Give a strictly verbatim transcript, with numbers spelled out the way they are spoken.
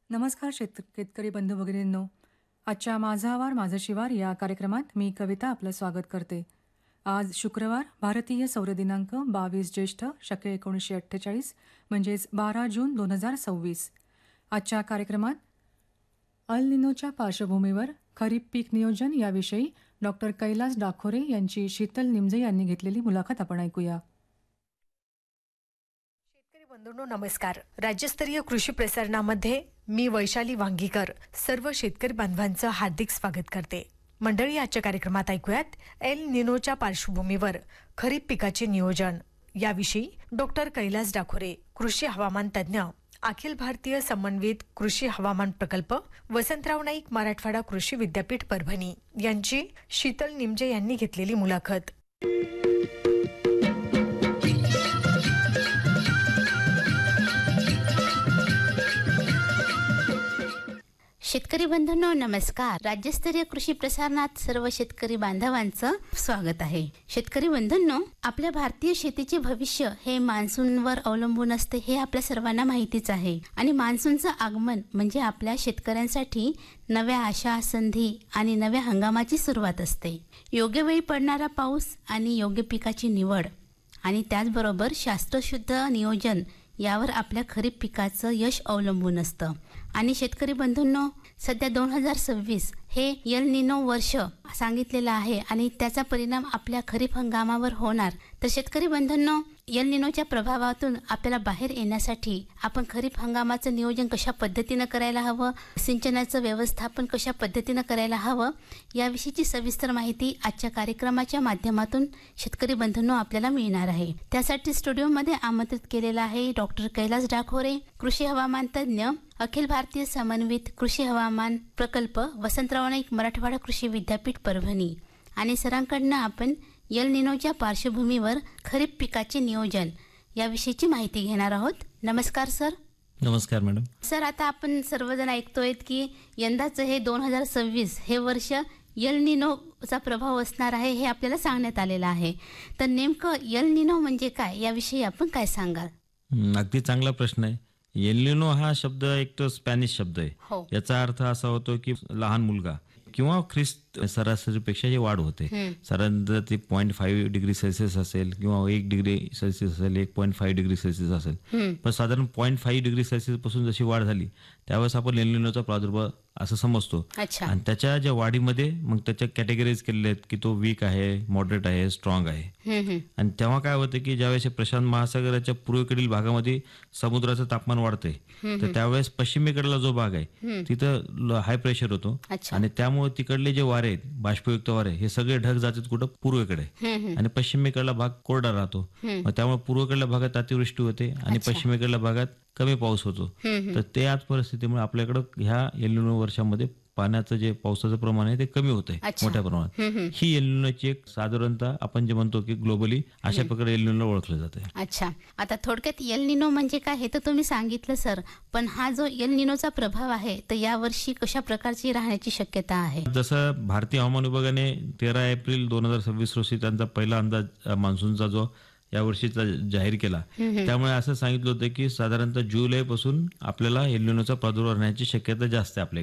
नमस्कार शेत शेतकरी बंधू भगिनींनो. आजच्या माझा आवार माझं शिवार या कार्यक्रमात मी कविता आपलं स्वागत करते. आज शुक्रवार, भारतीय सौर दिनांक बावीस ज्येष्ठ शके एकोणीसशे अठ्ठेचाळीस म्हणजेच बारा जून दोन हजार सव्वीस. आजच्या कार्यक्रमात अल निनोच्या पार्श्वभूमीवर खरीप पीक नियोजन याविषयी डॉक्टर कैलास डाखोरे यांची शीतल निमजे यांनी घेतलेली मुलाखत आपण ऐकूया. बंधूंनो नमस्कार. राज्यस्तरीय कृषी प्रसारणामध्ये मी वैशाली वांगीकर सर्व शेतकरी बांधवांचं हार्दिक स्वागत करते. मंडळी, आजच्या कार्यक्रमात ऐकूयात एल निनोच्या पार्श्वभूमीवर खरीप पिकाचे नियोजन याविषयी डॉक्टर कैलास डाखोरे, कृषी हवामान तज्ज्ञ, अखिल भारतीय समन्वित कृषी हवामान प्रकल्प, वसंतराव नाईक मराठवाडा कृषी विद्यापीठ परभणी यांची शीतल निमजे यांनी घेतलेली मुलाखत. शेतकरी बंधूंनो नमस्कार. राज्यस्तरीय कृषी प्रसारणात सर्व शेतकरी बांधवांचं स्वागत आहे. शेतकरी बंधूंनो, आपल्या भारतीय शेतीचे भविष्य हे मान्सूनवर अवलंबून असते हे आपल्या सर्वांना माहितीच आहे. आणि मान्सूनचं आगमन म्हणजे आपल्या शेतकऱ्यांसाठी नव्या आशा, संधी आणि नव्या हंगामाची सुरुवात असते. योग्य वेळी पडणारा पाऊस आणि योग्य पिकाची निवड आणि त्याचबरोबर शास्त्रशुद्ध नियोजन यावर आपल्या खरीप पिकाचं यश अवलंबून असतं. आणि शेतकरी बंधूंनो, सध्या दोन हजार सव्वीस हे एल निनो वर्ष सांगितलेलं आहे आणि त्याचा परिणाम आपल्या खरीप हंगामावर होणार. तर शेतकरी बंधूंनो, एल निनोच्या प्रभावातून आपल्याला बाहेर येण्यासाठी आपण खरीप हंगामाचं नियोजन कशा पद्धतीनं करायला हवं, सिंचनाचं व्यवस्थापन कशा पद्धतीनं करायला हवं याविषयीची सविस्तर माहिती आजच्या कार्यक्रमाच्या माध्यमातून शेतकरी बंधूंनो आपल्याला मिळणार आहे. त्यासाठी स्टुडिओमध्ये आमंत्रित केलेला आहे डॉक्टर कैलास डाखोरे, कृषी हवामान तज्ज्ञ, अखिल भारतीय समन्वित कृषी हवामान प्रकल्प, वसंतराव नाईक मराठवाडा कृषी विद्यापीठ परभणी. आणि सरांकडनं आपण एल निनोच्या पार्श्वभूमीवर खरीप पिकाचे नियोजन याविषयीची माहिती घेणार आहोत. नमस्कार सर. नमस्कार मॅडम. सर, आता आपण सर्वजण ऐकतोय की यंदाचं हे दोन हजार सव्वीस हे वर्ष एल निनोचा प्रभाव असणार आहे हे आपल्याला सांगण्यात आलेलं आहे. तर नेमकं एल निनो म्हणजे काय याविषयी आपण काय सांगाल? अगदी चांगला प्रश्न आहे. एल निनो हा शब्द एक तो स्पॅनिश शब्द आहे. हो. याचा अर्थ असा होतो की लहान मुलगा किंवा ख्रिस्त सरासरीपेक्षा जे वाढ होते. साधारणतः ती पॉईंट फाईव्ह डिग्री सेल्सिअस असेल किंवा एक डिग्री सेल्सिअस असेल, एक पॉईंट फाईव्ह डिग्री सेल्सिअस असेल, पण साधारण पॉईंट फाईव्ह डिग्री सेल्सिअस पासून जशी वाढ झाली त्यावेळेस आपण एल निनोचा प्रादुर्भाव असं समजतो. आणि त्याच्या ज्या वाढीमध्ये मग त्याच्या कॅटेगरीज केलेल्या आहेत की तो वीक आहे, मॉडरेट आहे, स्ट्रॉंग आहे. आणि तेव्हा काय होतं की ज्यावेळेस प्रशांत महासागराच्या पूर्वेकडील भागामध्ये समुद्राचं तापमान वाढतंय तर त्यावेळेस पश्चिमेकडला जो भाग आहे तिथं हाय प्रेशर होतो आणि त्यामुळे तिकडले जे वारे आहेत, बाष्पयुक्त वारे, हे सगळे ढग जातात कुठं पूर्वेकडे आणि पश्चिमेकडला भाग कोरडा राहतो. मग त्यामुळे पूर्वेकडल्या भागात अतिवृष्टी होते आणि पश्चिमेकडल्या भागात कमी पाऊस होतो. तर ते आज परिस्थितीमुळे आपल्याकडं ह्या एल निनो वर्षामध्ये पाण्याचं जे पावसाचं प्रमाण आहे ते कमी होत आहे मोठ्या प्रमाणात. ही एल निनोची एक साधारणतः आपण जे म्हणतो की ग्लोबली अशा प्रकारे एल निनो ओळखलं जाते. अच्छा, आता थोडक्यात एल निनो म्हणजे काय हे तर तुम्ही सांगितलं सर, पण हा जो एल निनोचा प्रभाव आहे तर यावर्षी कशा प्रकारची राहण्याची शक्यता आहे? जसं भारतीय हवामान विभागाने तेरा एप्रिल दोन हजार सव्वीस रोजी त्यांचा पहिला अंदाज मान्सूनचा जो या वर्षीचा जाहीर केला, त्यामुळे असं सांगितलं होतं की साधारणतः जुलै पासून आपल्याला एल निनोचा प्रादुर्भाव राहण्याची शक्यता जास्त आहे आपल्याकडे.